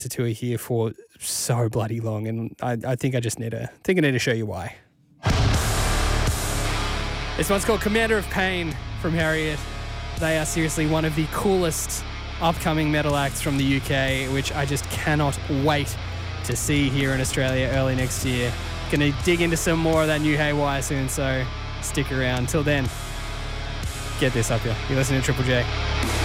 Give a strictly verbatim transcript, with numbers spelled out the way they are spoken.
to tour here for so bloody long, and I, I think I just need to think I need to show you why. This one's called Commander of Pain from Harriet. They are seriously one of the coolest upcoming metal acts from the U K, which I just cannot wait to see here in Australia early next year. Gonna dig into some more of that new Haywire soon, so stick around. Till then, get this up here. You're listening to Triple J.